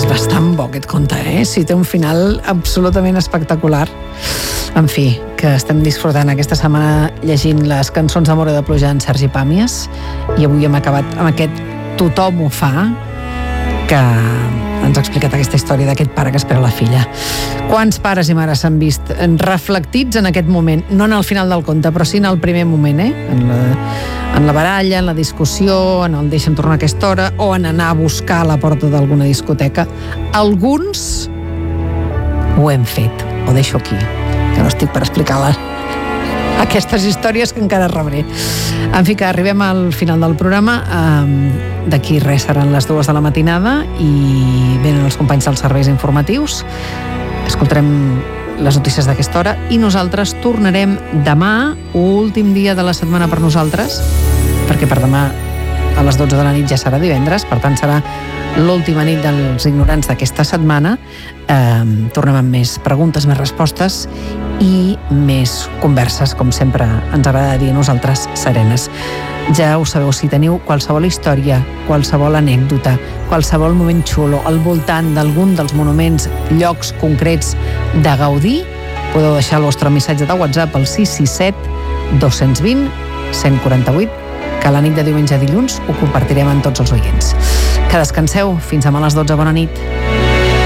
bastant bo aquest conte, Sí, té un final absolutament espectacular. En fi, que estem disfrutant aquesta setmana llegint les cançons d'amor i de pluja en Sergi Pàmies, i avui hem acabat amb aquest Tothom ho fa, que ens ha explicat aquesta història d'aquest pare que espera la filla. Quants pares i mares s'han vist reflectits en aquest moment, no en el final del conte, però sí en el primer moment, en la baralla, en la discussió, en el deixa'm tornar a aquesta hora, o en anar a buscar a la porta d'alguna discoteca. Alguns ho hem fet. Ho deixo aquí, que no estic per explicar aquestes històries que encara rebré. En fi, que arribem al final del programa. D'aquí res seran les 2 de la matinada i venen els companys dels serveis informatius. Escoltarem les notícies d'aquesta hora i nosaltres tornarem demà, últim dia de la setmana per nosaltres, perquè per demà a les 12 de la nit ja serà divendres, per tant serà l'última nit dels ignorants d'aquesta setmana. Tornem amb més preguntes, més respostes i més converses, com sempre ens agrada dir a nosaltres, serenes. Ja ho sabeu, si teniu qualsevol història, qualsevol anècdota, qualsevol moment xulo al voltant d'algun dels monuments, llocs concrets de gaudir, podeu deixar el vostre missatge de WhatsApp al 667 220 148, que la nit de diumenge a dilluns ho compartirem amb tots els oients. Que descanseu, fins demà a les 12, bona nit.